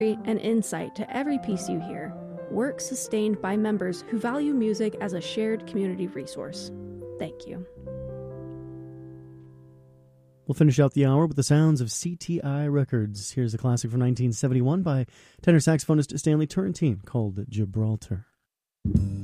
and insight to every piece you hear. Work sustained by members who value music as a shared community resource. Thank you. We'll finish out the hour with the sounds of CTI Records. Here's a classic from 1971 by tenor saxophonist Stanley Turrentine called Gibraltar.